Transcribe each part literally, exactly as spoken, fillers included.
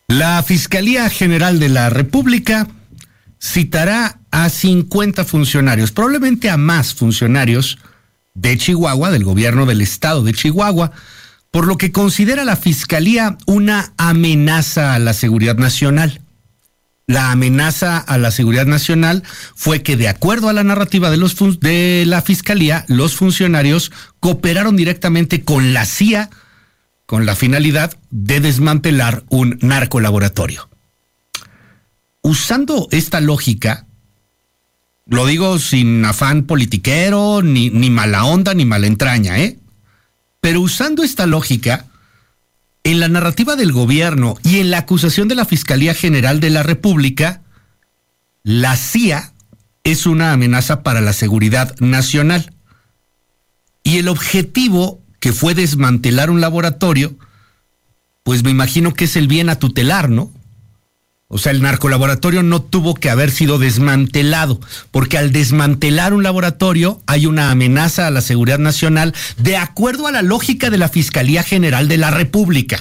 La Fiscalía General de la República citará a cincuenta funcionarios, probablemente a más funcionarios de Chihuahua, del gobierno del estado de Chihuahua, por lo que considera la Fiscalía una amenaza a la seguridad nacional. La amenaza a la seguridad nacional fue que, de acuerdo a la narrativa de, los fun- de la Fiscalía, los funcionarios cooperaron directamente con la C I A con la finalidad de desmantelar un narcolaboratorio. Usando esta lógica, lo digo sin afán politiquero, ni, ni mala onda, ni mala entraña, ¿eh? Pero usando esta lógica, en la narrativa del gobierno y en la acusación de la Fiscalía General de la República, la C I A es una amenaza para la seguridad nacional. Y el objetivo, que fue desmantelar un laboratorio, pues me imagino que es el bien a tutelar, ¿no? O sea, el narcolaboratorio no tuvo que haber sido desmantelado, porque al desmantelar un laboratorio hay una amenaza a la seguridad nacional, de acuerdo a la lógica de la Fiscalía General de la República.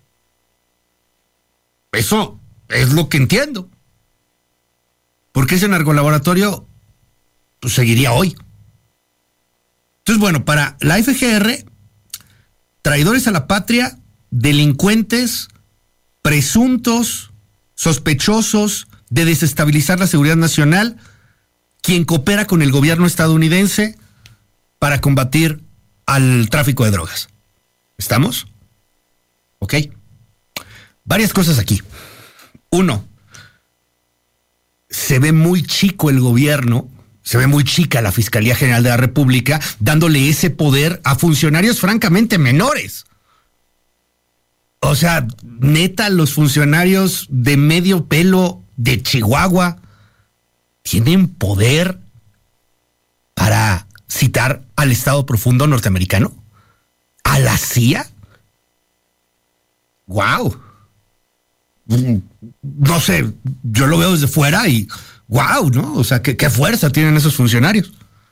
Eso es lo que entiendo. Porque ese narcolaboratorio pues, seguiría hoy. Entonces, bueno, para la F G R, traidores a la patria, delincuentes, presuntos, sospechosos de desestabilizar la seguridad nacional, quien coopera con el gobierno estadounidense para combatir al tráfico de drogas. ¿Estamos? Ok. Varias cosas aquí. Uno, se ve muy chico el gobierno, se ve muy chica la Fiscalía General de la República, dándole ese poder a funcionarios francamente menores. O sea, neta, los funcionarios de medio pelo de Chihuahua tienen poder para citar al Estado Profundo norteamericano, a la C I A. ¡Guau! No sé, yo lo veo desde fuera y ¡guau! ¿No? O sea, ¿qué, qué fuerza tienen esos funcionarios?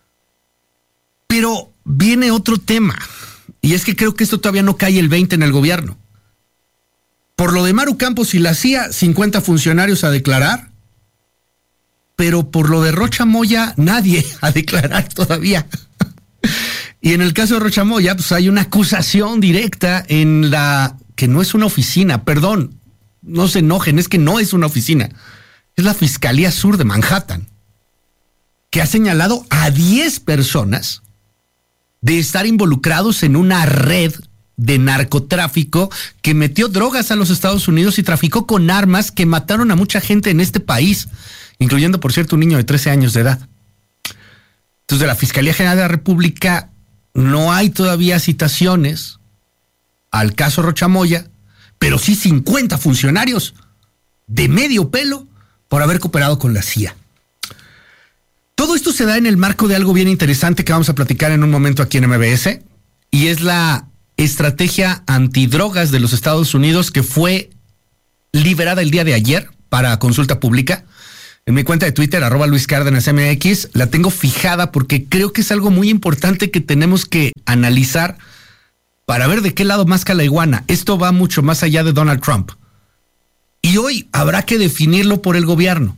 Pero viene otro tema, y es que creo que esto todavía no cae el veinte en el gobierno. Por lo de Maru Campos y la C I A, cincuenta funcionarios a declarar, pero por lo de Rocha Moya, nadie a declarar todavía. Y en el caso de Rocha Moya, pues hay una acusación directa en la, que no es una oficina, perdón, no se enojen, es que no es una oficina, es la Fiscalía Sur de Manhattan, que ha señalado a diez personas de estar involucrados en una red de narcotráfico que metió drogas a los Estados Unidos y traficó con armas que mataron a mucha gente en este país, incluyendo, por cierto, un niño de trece años de edad. Entonces, de la Fiscalía General de la República no hay todavía citaciones al caso Rocha Moya, pero sí cincuenta funcionarios de medio pelo por haber cooperado con la C I A. Todo esto se da en el marco de algo bien interesante que vamos a platicar en un momento aquí en M B S, y es la estrategia antidrogas de los Estados Unidos, que fue liberada el día de ayer para consulta pública. En mi cuenta de Twitter, arroba Luis Cárdenas M X, la tengo fijada porque creo que es algo muy importante que tenemos que analizar para ver de qué lado masca la iguana. Esto va mucho más allá de Donald Trump. Y hoy habrá que definirlo por el gobierno.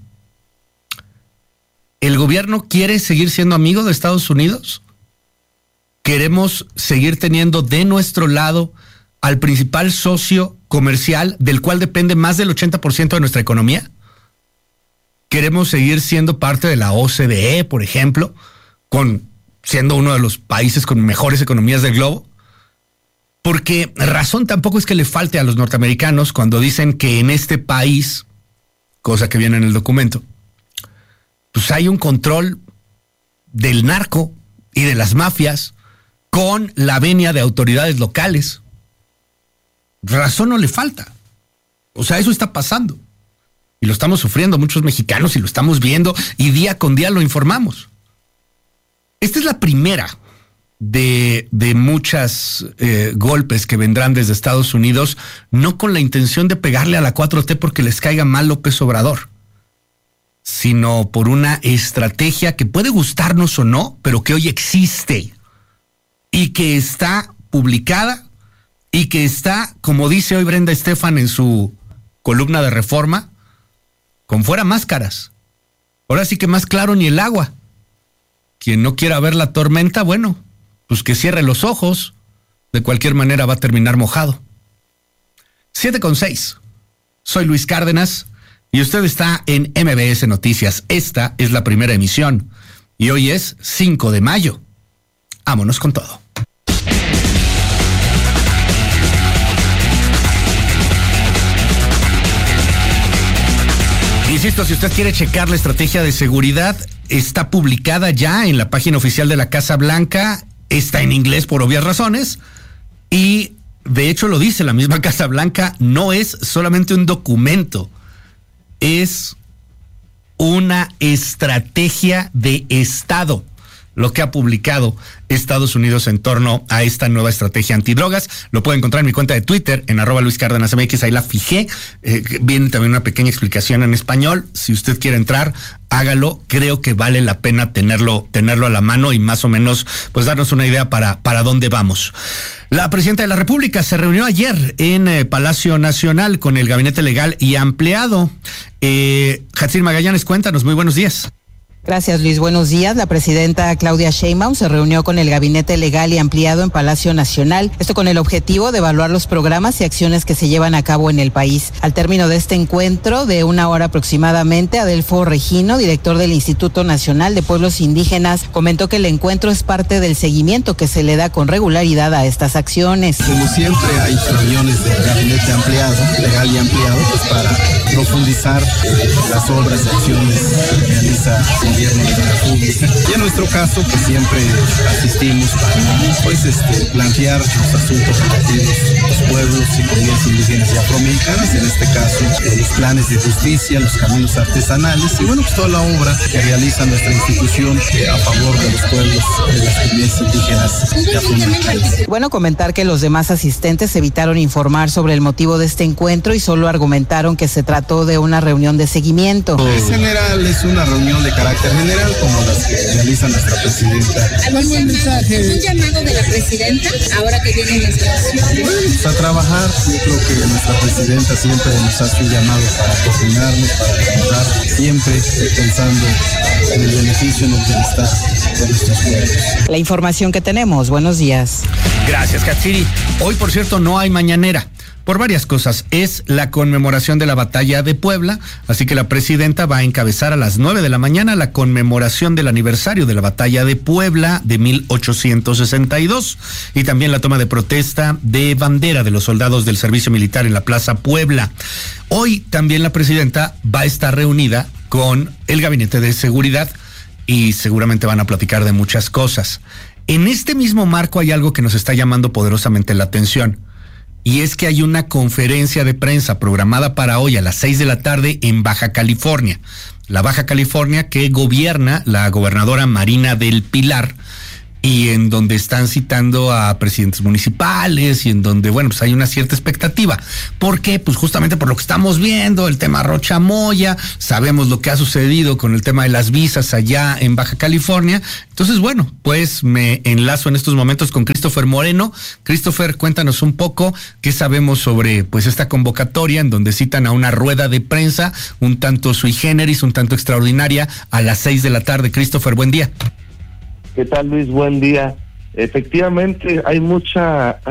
¿El gobierno quiere seguir siendo amigo de Estados Unidos? ¿Queremos seguir teniendo de nuestro lado al principal socio comercial del cual depende más del ochenta por ciento de nuestra economía? ¿Queremos seguir siendo parte de la O C D E, por ejemplo, con siendo uno de los países con mejores economías del globo? Porque razón tampoco es que le falte a los norteamericanos cuando dicen que en este país, cosa que viene en el documento, pues hay un control del narco y de las mafias con la venia de autoridades locales. Razón no le falta. O sea, eso está pasando. Y lo estamos sufriendo muchos mexicanos y lo estamos viendo y día con día lo informamos. Esta es la primera de, de muchas eh, golpes que vendrán desde Estados Unidos, no con la intención de pegarle a la cuatro T porque les caiga mal López Obrador, sino por una estrategia que puede gustarnos o no, pero que hoy existe y que está publicada y que está, como dice hoy Brenda Estefan en su columna de Reforma, con fuera máscaras. Ahora sí que más claro ni el agua. Quien no quiera ver la tormenta, bueno, pues que cierre los ojos. De cualquier manera va a terminar mojado. siete con seis. Soy Luis Cárdenas y usted está en M B S Noticias. Esta es la primera emisión y hoy es cinco de mayo. Vámonos con todo. Insisto, si usted quiere checar la estrategia de seguridad, está publicada ya en la página oficial de la Casa Blanca, está en inglés por obvias razones, y de hecho lo dice la misma Casa Blanca, no es solamente un documento, es una estrategia de Estado, lo que ha publicado Estados Unidos en torno a esta nueva estrategia antidrogas. Lo puede encontrar en mi cuenta de Twitter, en arroba Luis Cárdenas M X, ahí la fijé. Eh, viene también una pequeña explicación en español. Si usted quiere entrar, hágalo. Creo que vale la pena tenerlo, tenerlo a la mano y más o menos pues darnos una idea para, para dónde vamos. La presidenta de la República se reunió ayer en eh, Palacio Nacional con el Gabinete Legal y Ampliado. Eh, Hatsir Magallanes, cuéntanos, muy buenos días. Gracias, Luis. Buenos días. La presidenta Claudia Sheinbaum se reunió con el Gabinete Legal y Ampliado en Palacio Nacional, esto con el objetivo de evaluar los programas y acciones que se llevan a cabo en el país. Al término de este encuentro, de una hora aproximadamente, Adelfo Regino, director del Instituto Nacional de Pueblos Indígenas, comentó que el encuentro es parte del seguimiento que se le da con regularidad a estas acciones. Como siempre, hay reuniones del Gabinete Ampliado, Legal y Ampliado, pues para profundizar eh, las obras y acciones que realiza el gobierno de la República. Y en nuestro caso, pues siempre asistimos para pues, este, plantear los asuntos relativos a los pueblos y comunidades indígenas y afroamericanas, en este caso, eh, los planes de justicia, los caminos artesanales y bueno, pues toda la obra que realiza nuestra institución eh, a favor de los pueblos de las comunidades indígenas y afroamericanas. Bueno, comentar que los demás asistentes evitaron informar sobre el motivo de este encuentro y solo argumentaron que se trató de una reunión de seguimiento. En general, es una reunión de carácter general como las que realiza nuestra presidenta. ¿Algún mensaje? ¿Es un llamado de la presidenta ahora que viene la situación? Pues a trabajar, yo creo que nuestra presidenta siempre nos hace un llamado para coordinarnos, para trabajar, siempre pensando en el beneficio, en el bienestar de nuestros pueblos. La información que tenemos, buenos días. Gracias, Hatsiri. Hoy, por cierto, no hay mañanera. Por varias cosas. Es la conmemoración de la batalla de Puebla, así que la presidenta va a encabezar a las nueve de la mañana la conmemoración del aniversario de la batalla de Puebla de mil ochocientos sesenta y dos y también la toma de protesta de bandera de los soldados del servicio militar en la Plaza Puebla. Hoy también la presidenta va a estar reunida con el Gabinete de Seguridad y seguramente van a platicar de muchas cosas. En este mismo marco hay algo que nos está llamando poderosamente la atención. Y es que hay una conferencia de prensa programada para hoy a las seis de la tarde en Baja California. La Baja California que gobierna la gobernadora Marina del Pilar y en donde están citando a presidentes municipales y en donde, bueno, pues hay una cierta expectativa. ¿Por qué? Pues justamente por lo que estamos viendo, el tema Rocha Moya, sabemos lo que ha sucedido con el tema de las visas allá en Baja California. Entonces, bueno, pues me enlazo en estos momentos con Christopher Moreno. Christopher, cuéntanos un poco qué sabemos sobre pues esta convocatoria en donde citan a una rueda de prensa un tanto sui generis, un tanto extraordinaria a las seis de la tarde. Christopher, buen día. ¿Qué tal, Luis? Buen día. Efectivamente, hay mucha